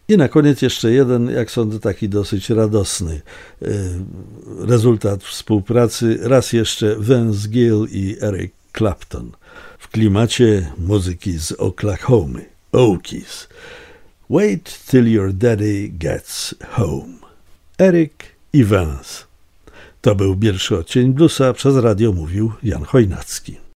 I na koniec jeszcze jeden, jak sądzę, taki dosyć radosny rezultat współpracy. Raz jeszcze Vince Gill i Eric Clapton w klimacie muzyki z Oklahomy, Okies. Wait till your daddy gets home. Eric i Vince. To był pierwszy odcień bluesa, przez radio mówił Jan Chojnacki.